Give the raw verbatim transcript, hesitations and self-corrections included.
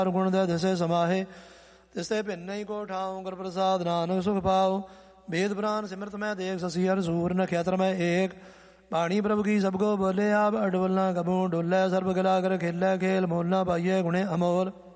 ਗੁਣ ਦੇ ਦਿਸੇ ਸਮਾਹੇ। ਤਿਸਤੇ ਭਿੰਨ ਹੀ ਕੋ ਠਾਉ ਗੁਰ ਪ੍ਰਸਾਦ ਨਾਨਕ ਸੁਖ ਪਾਉ। वेद पुराण सिमरत मैं देख शशि हर सूर नक्षत्र में एक। बाणी प्रभु की सबको बोले आप अडोलना कबू डोले सर्व गला कर खेल खेल मोलना पाइये गुणे अमोल।